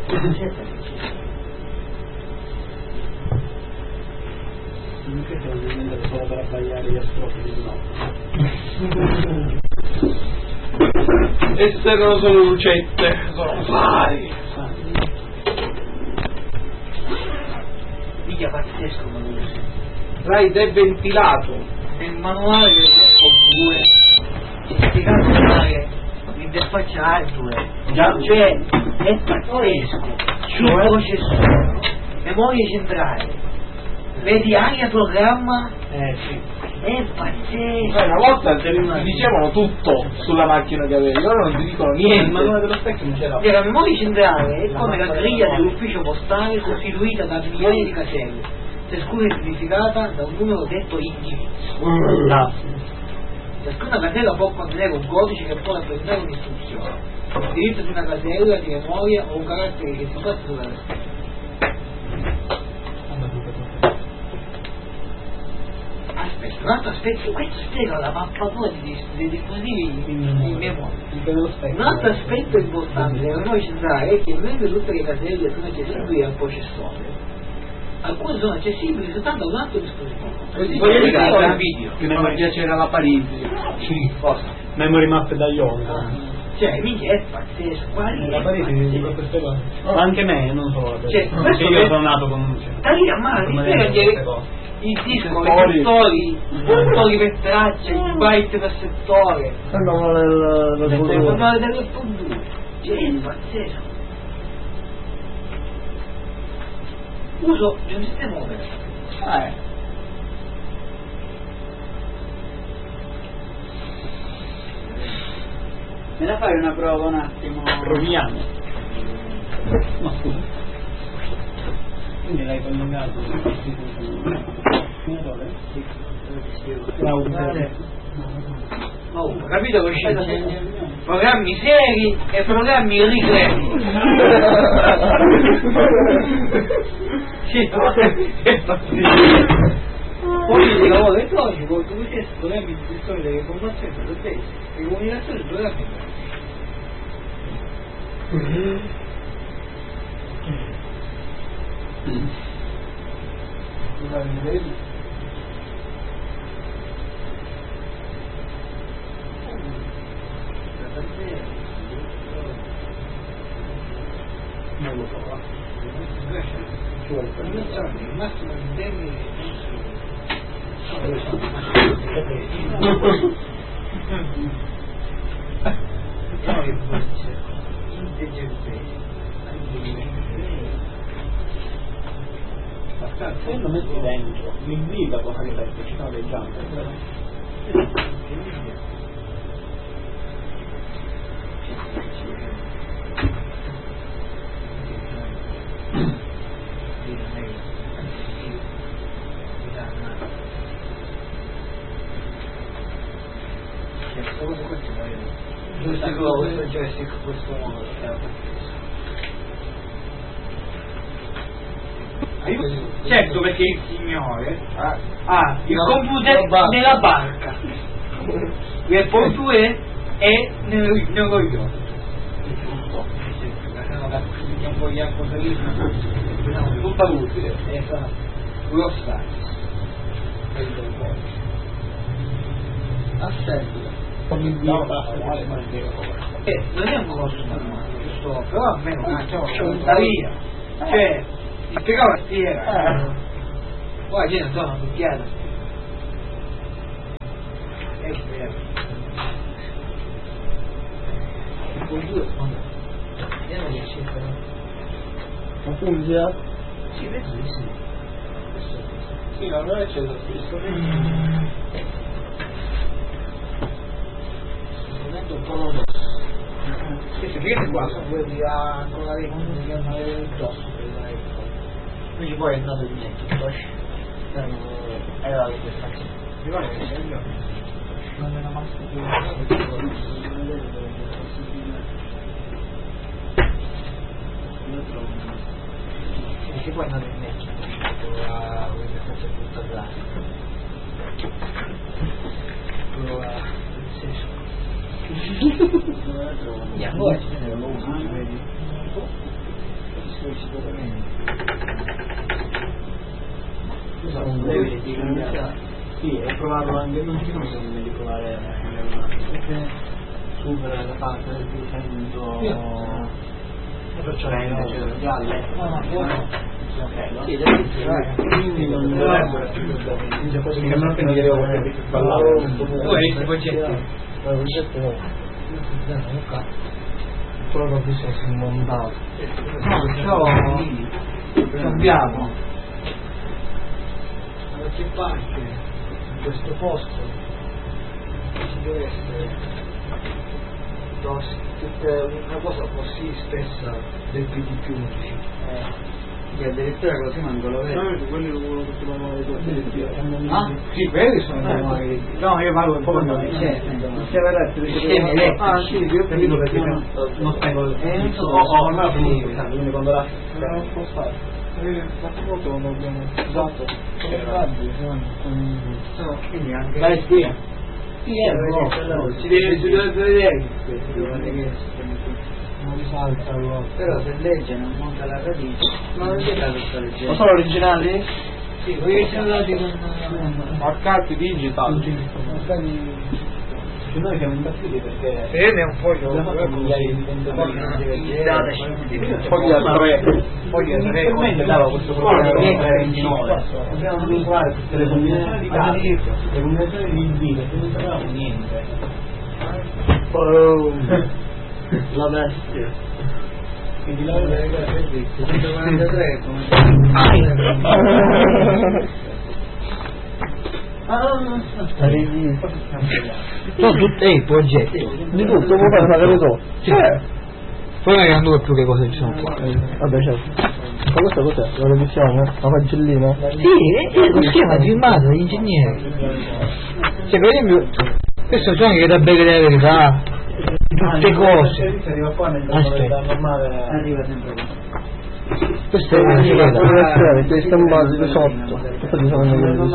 Non credo che sia solo per abbagliare gli astrofili di notte. Queste non sono lucette, sono fari. Mica pazzesco manuale. Rai deventilato. Nel manuale del F2 c'è spiegato fare l'interfaccia hardware. Cioè è pazzesco. Sul processore, memoria centrale, vedi aria programma, Sì. è pazzesco. Una volta ti dicevano tutto sulla macchina che avevi, ora non ti dicono Nel niente. manuale dello specchio non c'era. La memoria centrale è come la griglia dell'ufficio postale costituita da migliaia di caselle, ciascuna identificata da un numero detto indirizzo. Ciascuna casella può contenere un codice che può rappresentare un'istruzione, l'indirizzo di una casella di memoria o un carattere che si passa sulla tastiera. Aspetta, un altro aspetto, questo spiega la mappatura dei dispositivi in memoria. Un altro aspetto importante della memoria centrale è che mentre tutte le caselle sono accessibili al processore, alcune sono accessibili soltanto a un altro dispositivo. Voglio dire il video. che mi piaceva la Parisi. Sì. Cosa? Memory map da Ion. Cioè, minchia, è pazzesco. La Parisi di queste cose. Ma anche me, non solo la Parisi. Cioè, Perché io sono nato con. Da lì a mano, ti spiega che il disco, i settori per traccia, i byte per settore, il manuale dell'F2, cioè è pazzesco. Uso di un sistema operativo. Me la fai una prova un attimo? Proviamo. No, scusa. Quindi l'hai collegato Oh, capito che c'è? Programmi seri e programmi ricreativi. Sì, è pazzesco. Poi il lavoro elettronico, con tutti questi programmi di gestione delle informazioni, delle comunicazioni, programmi. Non lo so. Il massimo di termini Se lo metti dentro, l'invita cosa che fai, ci sono dei jumper. questo joystick, questo modo certo, perché il signore ha il computer nella barca, il portuè è nello yacht, un po' di acqua salita, tutta utile, lo sta asservita come il non è un costo normale, giusto? Però almeno c'è via, cioè ti spiegavo la stiera, poi c'è una zona picchiata, è vero, con due io non riesco a fare ma funziona? sì, penso di sì, Sì, non è c'è lo stesso. un po' lo queste fighe qua sono quelli con la rete addosso, quindi poi è andato il netto, era questa mi pare che sia io non è una massa che poi è andato il netto queste cose tutte là quello senso e ancora ci sono lo usi, vedi? di cambiare. Sì, e provarlo anche, non ci sono bisogno di provare a cambiare un attimo, perché supera la parte del 200 e perciò è già letto. Sì, quindi non dovrebbero essere problemi. Perché non devo ballare. Tu hai visto i progetti? Quello che ho visto si è montato. Abbiamo Allora che parte in questo posto ci deve essere una cosa così spessa del PD+. Che addirittura così manco lo vedo. Quelli lo continuano a vedere. Ah? Sì, quelli sono normali. No, io parlo un po' di Sistema elettrico. Ah, sì, io ho capito perché non stai con ormai ho finito, quindi quando la non può fare. La foto non abbiamo usato. Quindi anche dai spia. ci deve vedere Non risalta allora. Però se legge non monta la radice. Ma non c'è la questa leggenda. Ma sono originali? sì, quelli che siamo andati con Marcati digital. Noi siamo impazziti perché se ne è un foglio Fogli a 3. inizialmente dava questo problema dobbiamo vincolare tutte le combinazioni di casi, le combinazioni di vita, che non sapevamo niente. La bestia. Quindi la vedete 143 sono tutti progetti di tutto, può fare una verità. poi non due più che cose ci sono qua. Vabbè, certo. Ma questa cos'è? La revisione? La pagellina? Sì, è lo schema firmato dagli ingegneri. Cioè, per esempio, questo sono che da bere la verità, tutte cose. Arriva qua nel Aspetta. arriva sempre qua. Questo è una scheda. Perché stampati di sotto. Infatti sono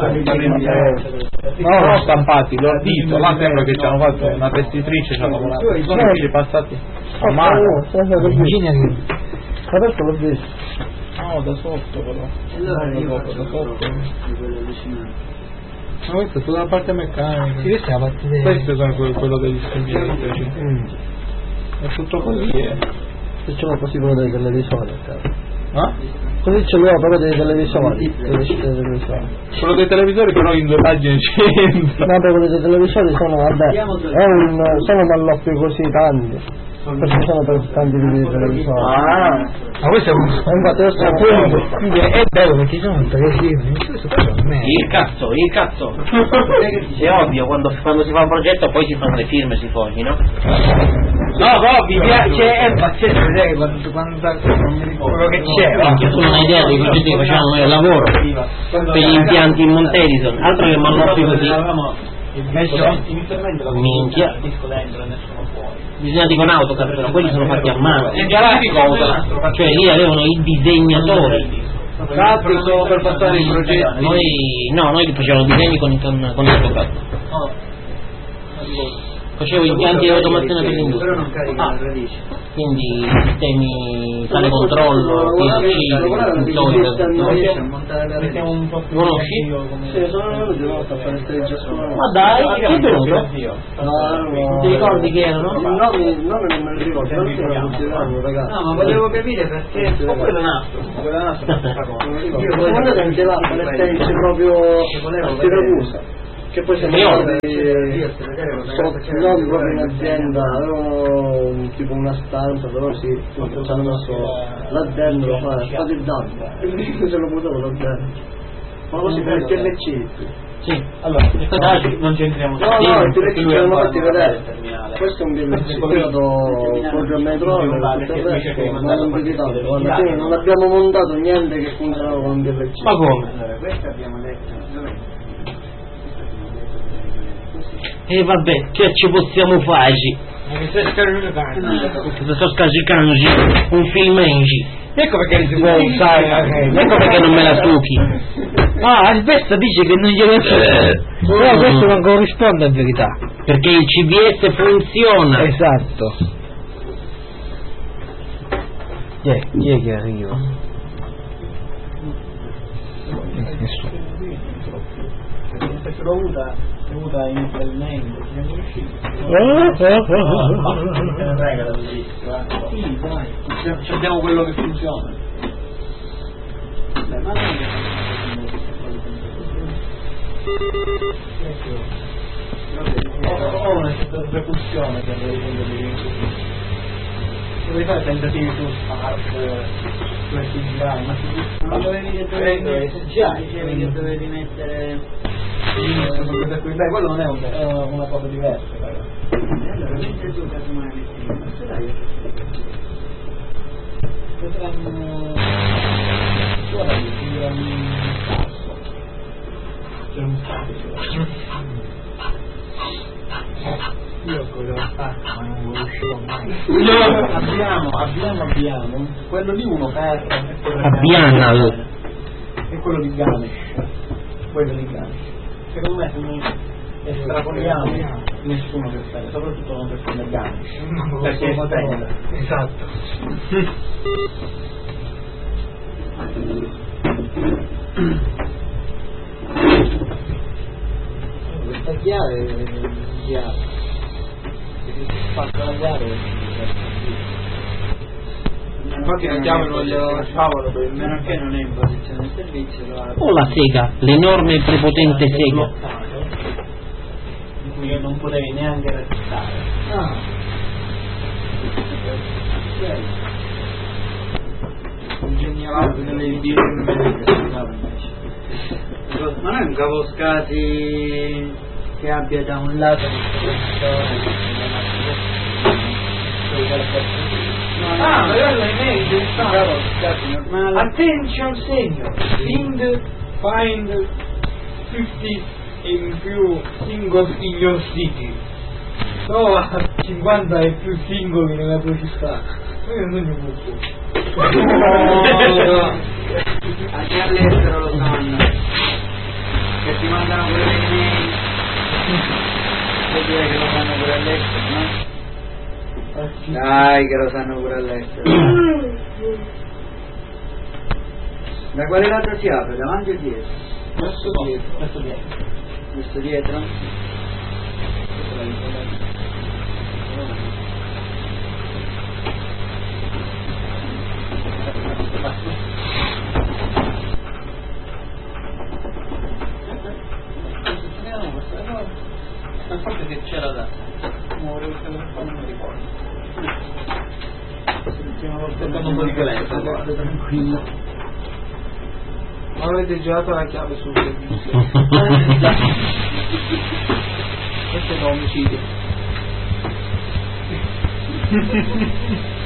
No, stampati, l'ho visto, là sembra che ci hanno fatto una testitrice, ci hanno lavorato. Sono quelli passati a mano. Ingegneri. Adesso l'ho visto. No, da sotto però. E allora io Da faccio sotto. di quelle allucinanti. Ma questa è tutta la parte meccanica. Sì, questa è la parte dei... Queste sono quello degli spingimenti. È tutto così, Se ce l'ho così quello dei televisori. Eh? Così ce l'ho proprio dei televisori. Televisori. Quello dei televisori però in 2 pagine c'entra. No, quelli dei televisori sono, vabbè, sono dall'occhio così tanti. Perché sono per tanti tipi di televisori. Ma questo è un... Infatti io sto appunto. È bello perché sono televisioni, questo però non è... Il cazzo. È ovvio, quando si fa un progetto poi si fanno le firme sui fogli, no? No, mi piace, è pazzesco vedere quando non mi ricordo quello che c'è. Io sono un'idea dei progetti che facevamo noi al lavoro per gli impianti in Montedison, altro che Mallorca così. Inizialmente Minchia. disco dentro e nessuno fuori. Disegnati con AutoCAD, però quelli sono fatti a mano. Cioè lì avevano i disegnatori. Fatti solo per passare i progetti. Noi facevamo disegni con AutoCAD. Facevo impianti di automazione per l'industria. Però non carica la radice. Quindi sistemi sale controllo, PLC, Non riesce a montare la radice. conosci? Sì, sono venuti una volta a fare stage a scuola. Ma dai, chi è venuto? No, Ti ricordi chi erano? il nome non me lo ricordo, non c'era tutti ragazzi. No, ma volevo capire perché. Ma quello è un altro. Quello è un altro. Io sono andato anche là, fare stage proprio a Siracusa. Che poi siamo andati proprio in azienda, avevano tipo una stanza, però sì, tutto ci hanno messo là dentro, fate il danno, e quindi se lo buttavo là dentro. Ma così per il TLC. Sì. Allora, dai, non c'entriamo. No, il TLC ce l'hanno fatti vedere. Questo è un TLC, poi ho dato programmatore, tutto il resto, ma non vi dico, alla fine non abbiamo montato niente che funzionava con un TLC. Ma come? Allora, questa abbiamo letto. E vabbè, che ci possiamo fare? Sto Sto scaricando un film in G. Ecco perché si può usare. Ecco perché non me la succhi. Aspetta, dice che non glielo però questo non corrisponde a verità. Perché il CBS funziona. Esatto. Chi è che arriva? Se l'ho avuta inizialmente, siamo riusciti. Non regola bellissima. Sì, dai, abbiamo quello che funziona. Beh, ma non è ho una repulsione per le dovevi fare tentativi su Spark, su SGI, ma non dovevi che dovevi mettere beh, quello non è una cosa diversa, ragazzi. Allora mentre tu casomai metti questo dai potremmo guarda un cazzo c'è un cazzo io quello fatto ma non lo riuscirò mai. Abbiamo quello di uno per Abbianal e quello di Ganesh, secondo me se noi estrapoliamo nessuno si offende, soprattutto non per come Ganesh perché è offende. Esatto. Questa chiave fatta la chiave infatti la chiave non gliela lasciavano per il meno che non è in posizione di servizio o la sega, l'enorme e prepotente sega in cui non potevi neanche restare. Ingegnerato delle idee ma non è un Cavoscati che abbia da un lato ma quello è meglio normale. Attention senior, find 50 in più singles in your city. Trova 50 e più singoli nella tua città. Io non ne posso. Anche all'estero lo sanno che ti mandano pure le email, vuol dire che lo sanno pure all'estero, no? Dai che lo sanno pure all'estero. Da quale lato si apre? Davanti o dietro? Questo dietro? forse che c'era da muovere questa cosa qua non mi ricordo. L'ultima volta un po' di violenza, tranquillo. Ma avete girato la chiave sul servizio. Questo è un omicidio.